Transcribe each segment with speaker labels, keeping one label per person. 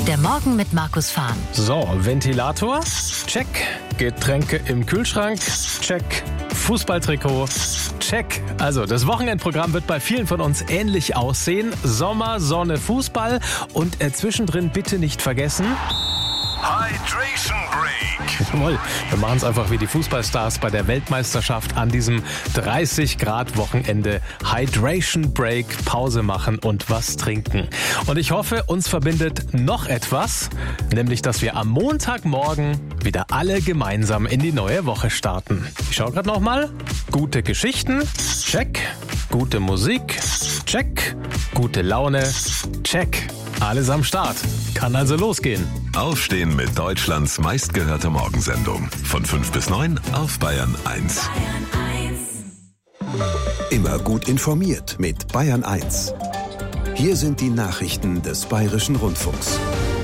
Speaker 1: Der Morgen mit Markus Fahn.
Speaker 2: So, Ventilator, check. Getränke im Kühlschrank, check. Fußballtrikot, check. Also, das Wochenendprogramm wird bei vielen von uns ähnlich aussehen. Sommer, Sonne, Fußball und zwischendrin bitte nicht vergessen...
Speaker 3: Hydration Break.
Speaker 2: Jawohl, wir machen es einfach wie die Fußballstars bei der Weltmeisterschaft an diesem 30-Grad-Wochenende. Hydration Break, Pause machen und was trinken. Und ich hoffe, uns verbindet noch etwas, nämlich, dass wir am Montagmorgen wieder alle gemeinsam in die neue Woche starten. Ich schaue gerade nochmal. Gute Geschichten, check. Gute Musik, check. Gute Laune, check. Alles am Start. Kann also losgehen.
Speaker 3: Aufstehen mit Deutschlands meistgehörter Morgensendung. Von 5 bis 9 auf Bayern 1.
Speaker 4: Immer gut informiert mit Bayern 1. Hier sind die Nachrichten des Bayerischen Rundfunks.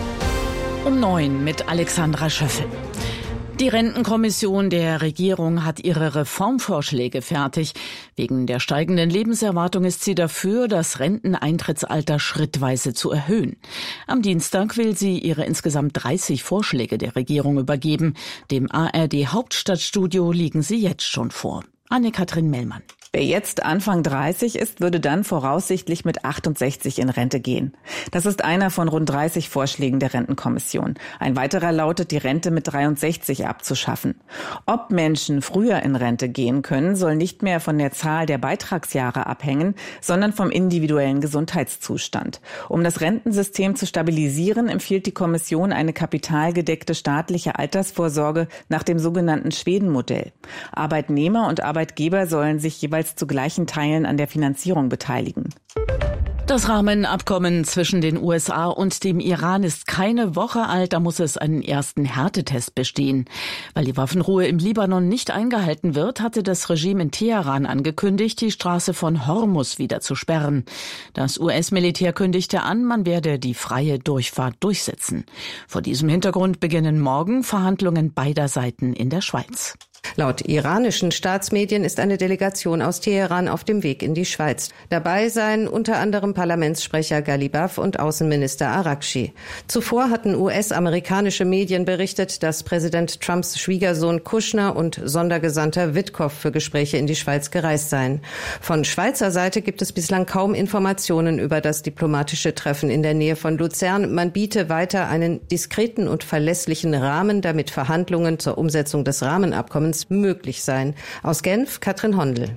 Speaker 5: Um 9 mit Alexandra Schöffel. Die Rentenkommission der Regierung hat ihre Reformvorschläge fertig. Wegen der steigenden Lebenserwartung ist sie dafür, das Renteneintrittsalter schrittweise zu erhöhen. Am Dienstag will sie ihre insgesamt 30 Vorschläge der Regierung übergeben. Dem ARD Hauptstadtstudio liegen sie jetzt schon vor. Anne-Kathrin Mellmann.
Speaker 6: Wer jetzt Anfang 30 ist, würde dann voraussichtlich mit 68 in Rente gehen. Das ist einer von rund 30 Vorschlägen der Rentenkommission. Ein weiterer lautet, die Rente mit 63 abzuschaffen. Ob Menschen früher in Rente gehen können, soll nicht mehr von der Zahl der Beitragsjahre abhängen, sondern vom individuellen Gesundheitszustand. Um das Rentensystem zu stabilisieren, empfiehlt die Kommission eine kapitalgedeckte staatliche Altersvorsorge nach dem sogenannten Schweden-Modell. Arbeitnehmer und Arbeitgeber sollen sich jeweils zu gleichen Teilen an der Finanzierung beteiligen.
Speaker 5: Das Rahmenabkommen zwischen den USA und dem Iran ist keine Woche alt, da muss es einen ersten Härtetest bestehen. Weil die Waffenruhe im Libanon nicht eingehalten wird, hatte das Regime in Teheran angekündigt, die Straße von Hormuz wieder zu sperren. Das US-Militär kündigte an, man werde die freie Durchfahrt durchsetzen. Vor diesem Hintergrund beginnen morgen Verhandlungen beider Seiten in der Schweiz.
Speaker 7: Laut iranischen Staatsmedien ist eine Delegation aus Teheran auf dem Weg in die Schweiz. Dabei seien unter anderem Parlamentssprecher Ghalibaf und Außenminister Araghchi. Zuvor hatten US-amerikanische Medien berichtet, dass Präsident Trumps Schwiegersohn Kushner und Sondergesandter Witkow für Gespräche in die Schweiz gereist seien. Von Schweizer Seite gibt es bislang kaum Informationen über das diplomatische Treffen in der Nähe von Luzern. Man biete weiter einen diskreten und verlässlichen Rahmen, damit Verhandlungen zur Umsetzung des Rahmenabkommens möglich sein. Aus Genf, Katrin Hondel.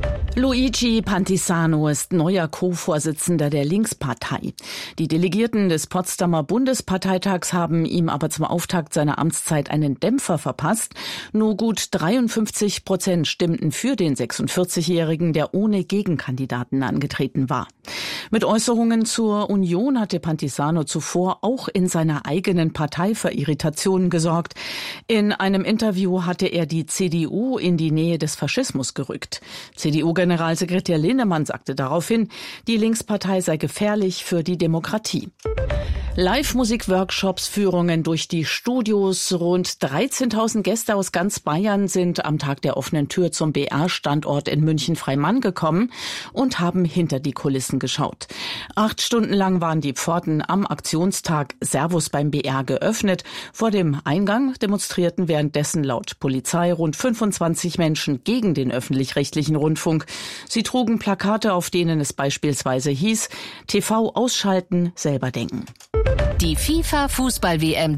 Speaker 5: Luigi Pantisano ist neuer Co-Vorsitzender der Linkspartei. Die Delegierten des Potsdamer Bundesparteitags haben ihm aber zum Auftakt seiner Amtszeit einen Dämpfer verpasst. Nur gut 53% stimmten für den 46-Jährigen, der ohne Gegenkandidaten angetreten war. Mit Äußerungen zur Union hatte Pantisano zuvor auch in seiner eigenen Partei für Irritationen gesorgt. In einem Interview hatte er die CDU in die Nähe des Faschismus gerückt. CDU-Generalsekretär Linnemann sagte daraufhin, die Linkspartei sei gefährlich für die Demokratie. Live-Musik-Workshops, Führungen durch die Studios. Rund 13.000 Gäste aus ganz Bayern sind am Tag der offenen Tür zum BR-Standort in München-Freimann gekommen und haben hinter die Kulissen geschaut. 8 Stunden lang waren die Pforten am Aktionstag Servus beim BR geöffnet. Vor dem Eingang demonstrierten währenddessen laut Polizei rund 25 Menschen gegen den öffentlich-rechtlichen Rundfunk. Sie trugen Plakate, auf denen es beispielsweise hieß, TV ausschalten, selber denken.
Speaker 1: Die FIFA-Fußball-WM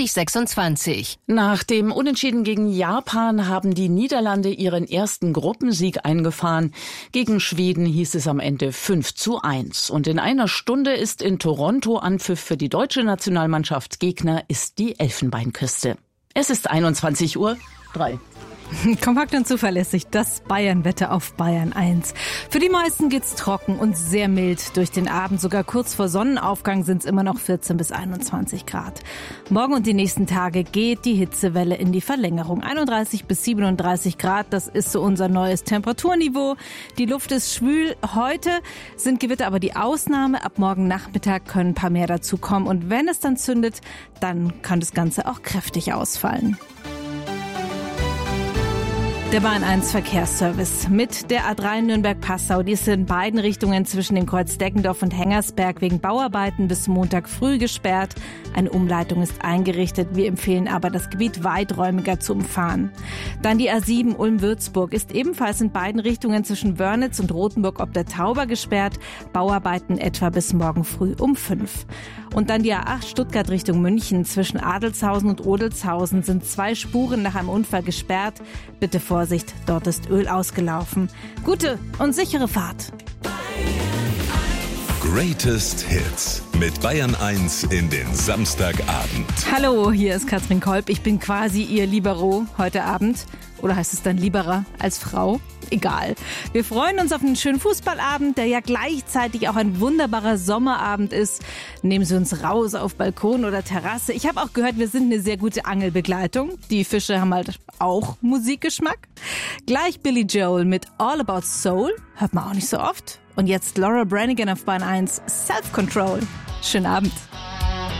Speaker 1: 2026.
Speaker 5: Nach dem Unentschieden gegen Japan haben die Niederlande ihren ersten Gruppensieg eingefahren. Gegen Schweden hieß es am Ende 5:1. Und in einer Stunde ist in Toronto Anpfiff für die deutsche Nationalmannschaft. Gegner ist die Elfenbeinküste. Es ist 21:03 Uhr.
Speaker 8: Kompakt und zuverlässig, das Bayern-Wetter auf Bayern 1. Für die meisten geht's trocken und sehr mild durch den Abend. Sogar kurz vor Sonnenaufgang sind's immer noch 14 bis 21 Grad. Morgen und die nächsten Tage geht die Hitzewelle in die Verlängerung. 31 bis 37 Grad, das ist so unser neues Temperaturniveau. Die Luft ist schwül. Heute sind Gewitter aber die Ausnahme. Ab morgen Nachmittag können ein paar mehr dazukommen. Und wenn es dann zündet, dann kann das Ganze auch kräftig ausfallen. Der Bayern 1 Verkehrsservice mit der A3 Nürnberg-Passau. Die ist in beiden Richtungen zwischen dem Kreuz Deckendorf und Hengersberg wegen Bauarbeiten bis Montag früh gesperrt. Eine Umleitung ist eingerichtet. Wir empfehlen aber, das Gebiet weiträumiger zu umfahren. Dann die A7 Ulm-Würzburg ist ebenfalls in beiden Richtungen zwischen Wörnitz und Rothenburg ob der Tauber gesperrt. Bauarbeiten etwa bis morgen früh um 5. Und dann die A8 Stuttgart Richtung München. Zwischen Adelshausen und Odelshausen sind 2 Spuren nach einem Unfall gesperrt. Bitte Vorsicht, dort ist Öl ausgelaufen. Gute und sichere Fahrt.
Speaker 3: Greatest Hits mit Bayern 1 in den Samstagabend.
Speaker 8: Hallo, hier ist Katrin Kolb. Ich bin quasi Ihr Libero heute Abend. Oder heißt es dann Liberer als Frau? Egal. Wir freuen uns auf einen schönen Fußballabend, der ja gleichzeitig auch ein wunderbarer Sommerabend ist. Nehmen Sie uns raus auf Balkon oder Terrasse. Ich habe auch gehört, wir sind eine sehr gute Angelbegleitung. Die Fische haben halt auch Musikgeschmack. Gleich Billy Joel mit All About Soul. Hört man auch nicht so oft. Und jetzt Laura Branigan auf Bayern 1, Self Control. Schönen Abend.